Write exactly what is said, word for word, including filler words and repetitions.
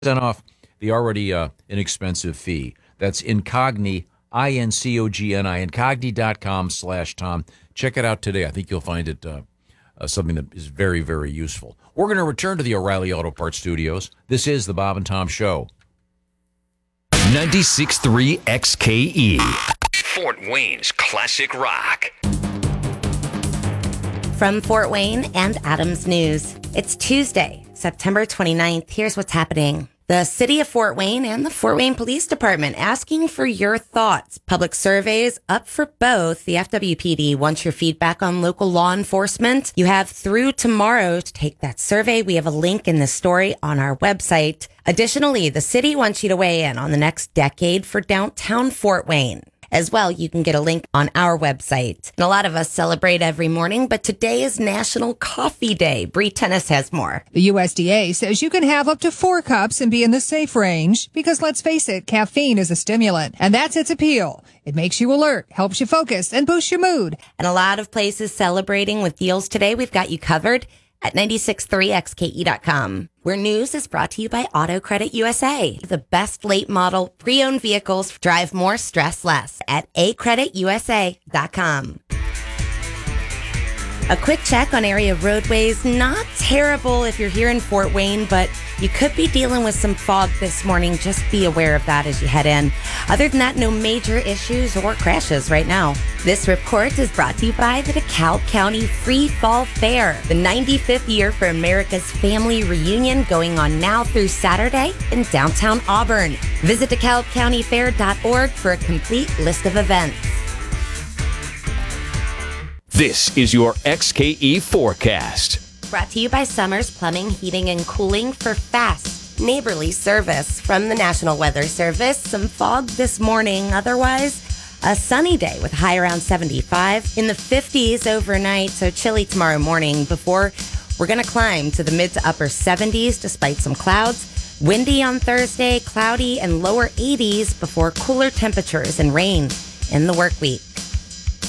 off the already uh, inexpensive fee. That's Incogni, I N C O G N I, incogni.com slash Tom. Check it out today. I think you'll find it uh, uh, something that is very, very useful. We're going to return to the O'Reilly Auto Parts Studios. This is the Bob and Tom Show. ninety-six point three X K E, Fort Wayne's classic rock. From Fort Wayne and Adams News, it's Tuesday, September twenty-ninth. Here's what's happening. The city of Fort Wayne and the Fort Wayne Police Department asking for your thoughts. Public surveys up for both. The F W P D wants your feedback on local law enforcement. You have through tomorrow to take that survey. We have a link in the story on our website. Additionally, the city wants you to weigh in on the next decade for downtown Fort Wayne. As well, you can get a link on our website. And a lot of us celebrate every morning, but today is National Coffee Day. Bree Tennis has more. The U S D A says you can have up to four cups and be in the safe range because, let's face it, caffeine is a stimulant, and that's its appeal. It makes you alert, helps you focus, and boosts your mood. And a lot of places celebrating with deals today. We've got you covered at ninety-six point three X K E dot com, where news is brought to you by Auto Credit U S A. The best late model pre-owned vehicles drive more, stress less at a credit u s a dot com. A quick check on area roadways. Not terrible if you're here in Fort Wayne, but you could be dealing with some fog this morning. Just be aware of that as you head in. Other than that, no major issues or crashes right now. This report is brought to you by the DeKalb County Free Fall Fair, the ninety-fifth year for America's Family Reunion, going on now through Saturday in downtown Auburn. Visit de kalb county fair dot org for a complete list of events. This is your X K E forecast. Brought to you by Summers Plumbing, Heating, and Cooling for fast, neighborly service from the National Weather Service. Some fog this morning. Otherwise, a sunny day with a high around seventy-five. In the fifties overnight, so chilly tomorrow morning before we're going to climb to the mid to upper seventies despite some clouds. Windy on Thursday, cloudy and lower eighties before cooler temperatures and rain in the work week.